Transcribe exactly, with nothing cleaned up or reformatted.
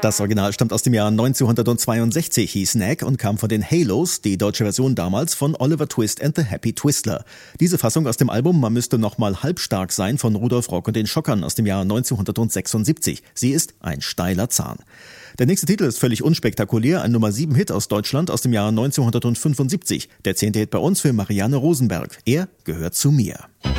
Das Original stammt aus dem Jahr neunzehnhundertzweiundsechzig, hieß Knack und kam von den Halos, die deutsche Version damals von Oliver Twist and the Happy Twistler. Diese Fassung aus dem Album Man müsste noch mal halbstark sein von Rudolf Rock und den Schockern aus dem Jahr neunzehnhundertsechsundsiebzig. Sie ist ein steiler Zahn. Der nächste Titel ist völlig unspektakulär, ein Nummer sieben Hit aus Deutschland aus dem Jahr neunzehnhundertfünfundsiebzig. Der zehnte Hit bei uns für Marianne Rosenberg. Er gehört zu mir.